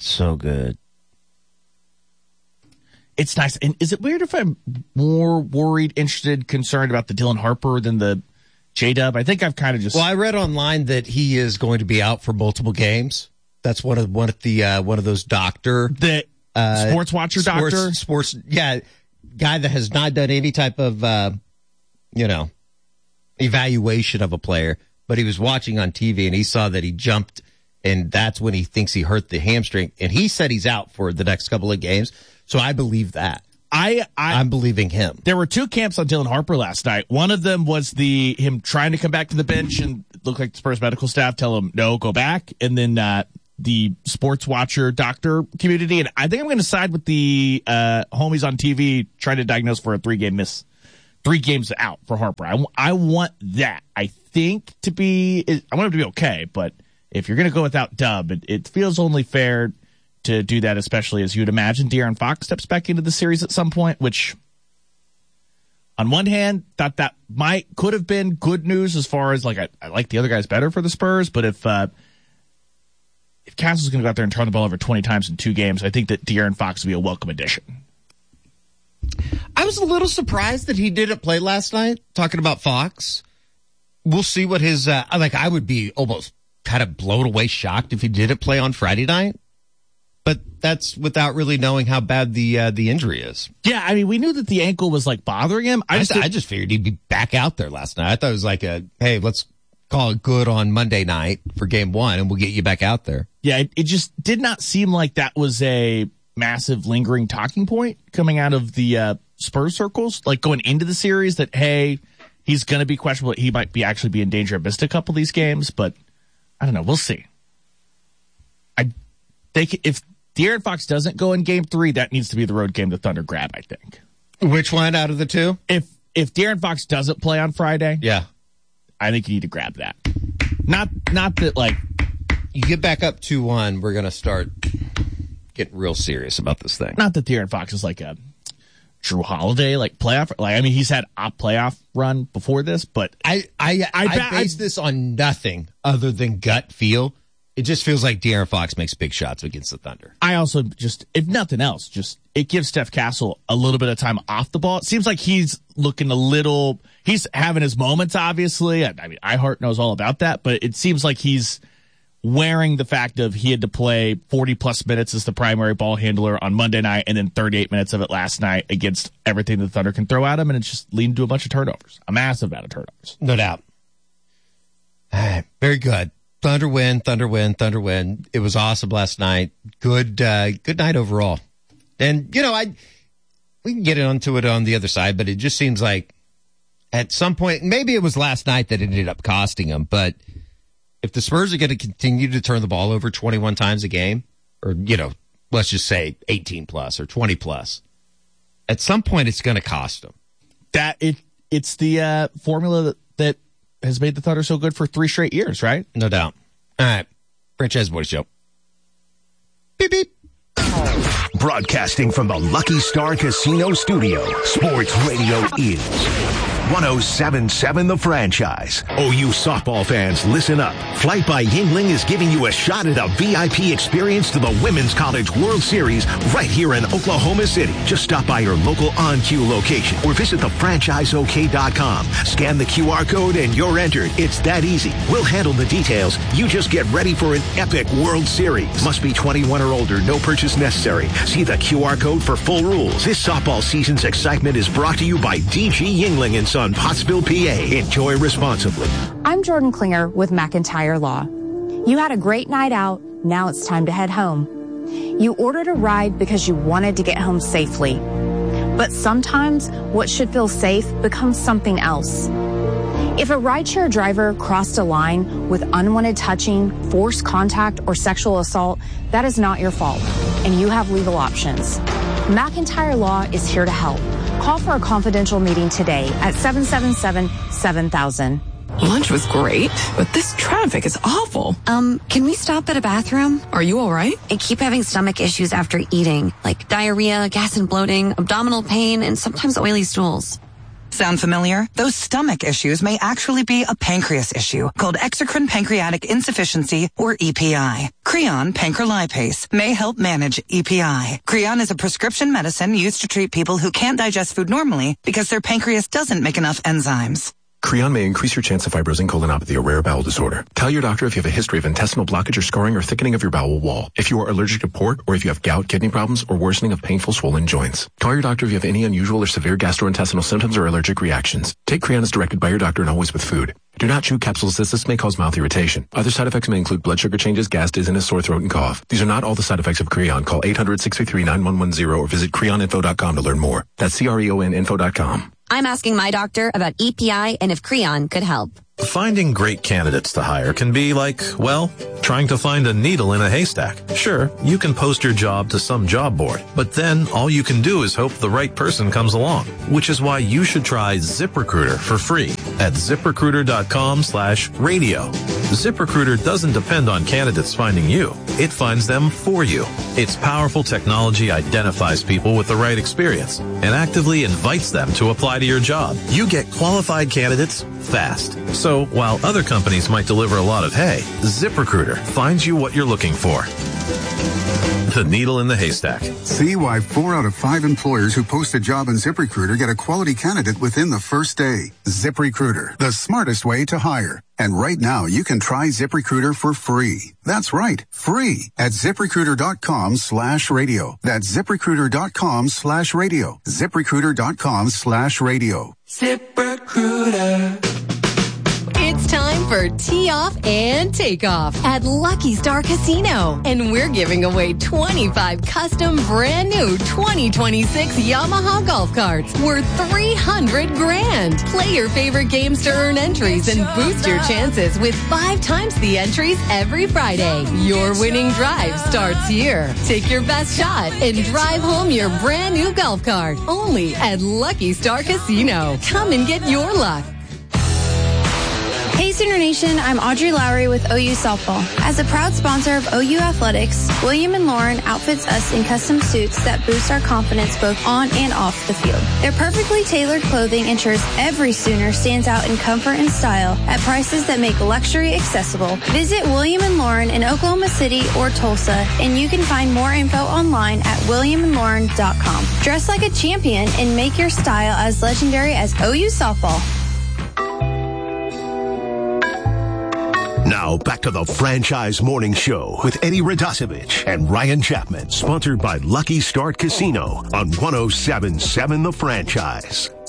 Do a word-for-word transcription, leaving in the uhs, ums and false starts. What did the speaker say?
So good. It's nice. And is it weird if I'm more worried, interested, concerned about the Dylan Harper than the J-Dub? I think I've kind of just... Well, I read online that he is going to be out for multiple games. That's one of one of the uh, one of those doctor... The uh, sports watcher sports, doctor? Sports, yeah, guy that has not done any type of, uh, you know, evaluation of a player. But he was watching on T V and he saw that he jumped, and that's when he thinks he hurt the hamstring. And he said he's out for the next couple of games. So I believe that. I, I I'm believing him. There were two camps on Dylan Harper last night. One of them was the him trying to come back to the bench, and it looked like the Spurs medical staff tell him no, go back. And then uh, the sports watcher doctor community, and I think I'm going to side with the uh, homies on T V trying to diagnose for a three game miss, three games out for Harper. I, I want that. I think to be, I want him to be okay, but if you're going to go without Dub, it, it feels only fair to do that, especially as you'd imagine De'Aaron Fox steps back into the series at some point, which on one hand, thought that might, could have been good news as far as like, I, I like the other guys better for the Spurs, but if, uh, if Castle's going to go out there and turn the ball over twenty times in two games, I think that De'Aaron Fox would be a welcome addition. I was a little surprised that he didn't play last night, talking about Fox. We'll see what his, uh, like, I would be almost kind of blown away shocked if he didn't play on Friday night. But that's without really knowing how bad the uh, the injury is. Yeah, I mean, we knew that the ankle was like bothering him. I just, I, I just figured he'd be back out there last night. I thought it was like a, hey, let's call it good on Monday night for game one, and we'll get you back out there. Yeah, it, it just did not seem like that was a massive lingering talking point coming out of the uh, Spurs circles, like going into the series that, hey, he's going to be questionable. He might be actually be in danger of missing a couple of these games, but I don't know. We'll see. I think if De'Aaron Fox doesn't go in game three, that needs to be the road game the Thunder grab, I think. Which one out of the two? If if De'Aaron Fox doesn't play on Friday, yeah, I think you need to grab that. Not not that, like, you get back up two one, we're going to start getting real serious about this thing. Not that De'Aaron Fox is like a Drew Holiday, like playoff. Like, I mean, he's had a playoff run before this, but I I I, I base I, this on nothing other than gut feel. It just feels like De'Aaron Fox makes big shots against the Thunder. I also just, if nothing else, just it gives Steph Castle a little bit of time off the ball. It seems like he's looking a little, he's having his moments, obviously. I, I mean, iHeart knows all about that, but it seems like he's wearing the fact of he had to play forty plus minutes as the primary ball handler on Monday night and then thirty-eight minutes of it last night against everything the Thunder can throw at him, and it's just leading to a bunch of turnovers, a massive amount of turnovers. No doubt. Very good. Thunder win, Thunder win, Thunder win. It was awesome last night. Good, uh, good night overall. And, you know, I, we can get onto it on the other side, but it just seems like at some point, maybe it was last night that ended up costing them, but if the Spurs are going to continue to turn the ball over twenty-one times a game, or, you know, let's just say eighteen plus or twenty plus, at some point it's going to cost them. That it, it's the, uh, formula that, that has made the Thunder so good for three straight years, right? No doubt. All right. Franchise Voice Show. Beep, beep. Broadcasting from the Lucky Star Casino Studio, Sports Radio is one oh seven point seven The Franchise. Oh, you softball fans, listen up. Flight by Yingling is giving you a shot at a V I P experience to the Women's College World Series right here in Oklahoma City. Just stop by your local on-cue location or visit the franchise o k dot com. Scan the Q R code and you're entered. It's that easy. We'll handle the details. You just get ready for an epic World Series. Must be twenty-one or older. No purchase necessary. See the Q R code for full rules. This softball season's excitement is brought to you by D G Yingling and Son, Pottsville, P A. Enjoy responsibly. I'm Jordan Klinger with McIntyre Law. You had a great night out. Now it's time to head home. You ordered a ride because you wanted to get home safely. But sometimes what should feel safe becomes something else. If a rideshare driver crossed a line with unwanted touching, forced contact, or sexual assault, that is not your fault, and you have legal options. McIntyre Law is here to help. Call for a confidential meeting today at seven seven seven, seven thousand. Lunch was great, but this traffic is awful. Um, can we stop at a bathroom? Are you all right? I keep having stomach issues after eating, like diarrhea, gas and bloating, abdominal pain, and sometimes oily stools. Sound familiar? Those stomach issues may actually be a pancreas issue called exocrine pancreatic insufficiency, or E P I. Creon Pancrelipase may help manage E P I. Creon is a prescription medicine used to treat people who can't digest food normally because their pancreas doesn't make enough enzymes. Creon may increase your chance of fibrosing colonopathy, a rare bowel disorder. Tell your doctor if you have a history of intestinal blockage or scarring or thickening of your bowel wall, if you are allergic to pork, or if you have gout, kidney problems, or worsening of painful swollen joints. Call your doctor if you have any unusual or severe gastrointestinal symptoms or allergic reactions. Take Creon as directed by your doctor and always with food. Do not chew capsules as this may cause mouth irritation. Other side effects may include blood sugar changes, gas, dizziness, sore throat, and cough. These are not all the side effects of Creon. Call eight hundred, six three three, nine one one zero or visit creon info dot com to learn more. That's C R E O N info dot com. I'm asking my doctor about E P I and if Creon could help. Finding great candidates to hire can be like, well, trying to find a needle in a haystack. Sure, you can post your job to some job board, but then all you can do is hope the right person comes along, which is why you should try ZipRecruiter for free at ZipRecruiter.com slash radio. ZipRecruiter doesn't depend on candidates finding you. It finds them for you. Its powerful technology identifies people with the right experience and actively invites them to apply to your job. You get qualified candidates fast. So while other companies might deliver a lot of hay, ZipRecruiter finds you what you're looking for. The needle in the haystack. See why four out of five employers who post a job in ZipRecruiter get a quality candidate within the first day. ZipRecruiter, the smartest way to hire. And right now, you can try ZipRecruiter for free. That's right, free at ZipRecruiter.com slash radio. That's ZipRecruiter.com slash radio. ZipRecruiter.com slash radio. ZipRecruiter. It's time for Tee Off and Take Off at Lucky Star Casino. And we're giving away twenty-five custom brand new twenty twenty-six Yamaha golf carts worth three hundred grand. Play your favorite games to earn entries and boost your chances with five times the entries every Friday. Your winning drive starts here. Take your best shot and drive home your brand new golf cart. Only at Lucky Star Casino. Come and get your luck. Hey Sooner Nation, I'm Audrey Lowry with O U Softball. As a proud sponsor of O U Athletics, William and Lauren outfits us in custom suits that boost our confidence both on and off the field. Their perfectly tailored clothing ensures every Sooner stands out in comfort and style at prices that make luxury accessible. Visit William and Lauren in Oklahoma City or Tulsa, and you can find more info online at william and lauren dot com. Dress like a champion and make your style as legendary as O U Softball. Now back to the Franchise Morning Show with Eddie Radosevich and Ryan Chapman, sponsored by Lucky Start Casino on one oh seven point seven The Franchise.